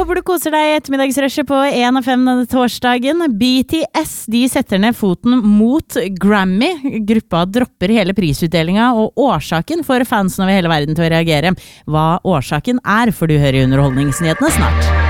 håper du koser deg i ettermiddagsrushet på 1 av 5 denne torsdagen. BTS, de setter ned foten mot Grammy. Gruppa dropper hele prisutdelingen, og årsaken får fansen over hele verden til å reagere. Hva årsaken er, får du høre i Underholdningsnyhetene snart.